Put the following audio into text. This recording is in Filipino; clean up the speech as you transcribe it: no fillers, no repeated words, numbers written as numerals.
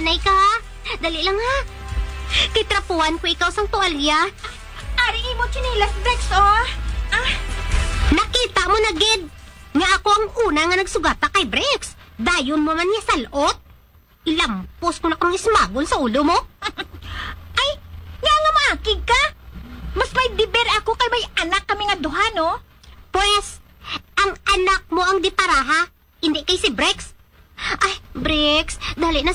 Anay ka, ha? Dali lang, ha? Kitrapuan ko ikaw sang tuwalya. Ari imo chinilas, Brex, oh. Nakita mo na, Gid. Nga ako ang una nga nagsugata kay Brex. Dayon mo man niya salot. Ilampos ko na kang ismagol sa ulo mo. Ay, nga maakig ka. Mas may diber ako kay may anak kami nga duha, no? Pues, ang anak mo ang diparaha, hindi kay si Brex. Ay, Brex, dali na